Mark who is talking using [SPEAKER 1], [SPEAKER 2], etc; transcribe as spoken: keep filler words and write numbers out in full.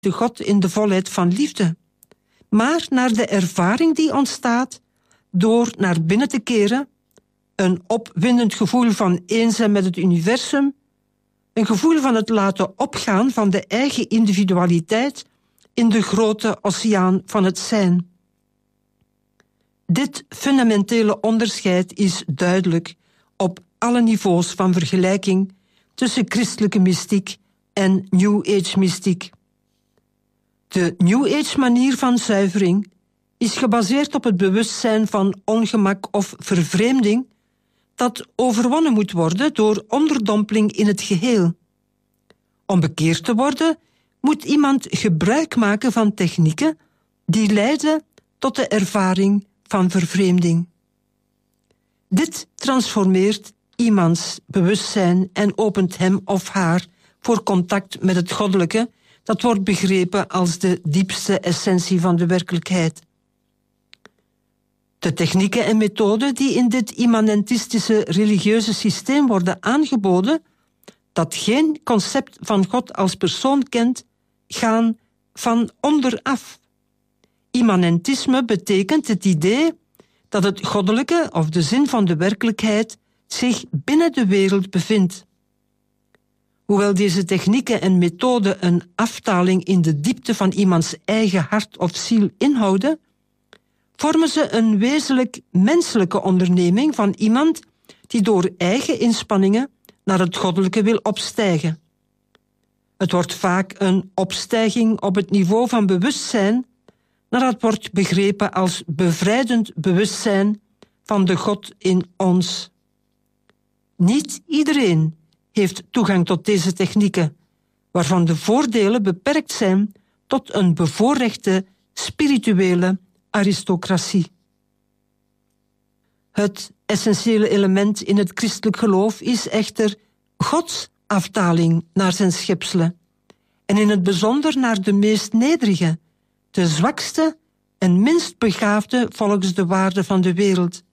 [SPEAKER 1] de God in de volheid van liefde, maar naar de ervaring die ontstaat door naar binnen te keren, een opwindend gevoel van eens zijn met het universum, een gevoel van het laten opgaan van de eigen individualiteit in de grote oceaan van het zijn. Dit fundamentele onderscheid is duidelijk op alle niveaus van vergelijking tussen christelijke mystiek en New Age mystiek. De New Age manier van zuivering is gebaseerd op het bewustzijn van ongemak of vervreemding dat overwonnen moet worden door onderdompeling in het geheel. Om bekeerd te worden moet iemand gebruik maken van technieken die leiden tot de ervaring van vervreemding. Dit transformeert iemands bewustzijn en opent hem of haar voor contact met het goddelijke, dat wordt begrepen als de diepste essentie van de werkelijkheid. De technieken en methoden die in dit immanentistische religieuze systeem worden aangeboden, dat geen concept van God als persoon kent, gaan van onderaf. Immanentisme betekent het idee dat het goddelijke of de zin van de werkelijkheid zich binnen de wereld bevindt. Hoewel deze technieken en methoden een aftaling in de diepte van iemands eigen hart of ziel inhouden, vormen ze een wezenlijk menselijke onderneming van iemand die door eigen inspanningen naar het goddelijke wil opstijgen. Het wordt vaak een opstijging op het niveau van bewustzijn, naar het wordt begrepen als bevrijdend bewustzijn van de God in ons. Niet iedereen heeft toegang tot deze technieken, waarvan de voordelen beperkt zijn tot een bevoorrechte spirituele aristocratie. Het essentiële element in het christelijk geloof is echter Gods afdaling naar zijn schepselen, en in het bijzonder naar de meest nederige, de zwakste en minst begaafde volgens de waarden van de wereld.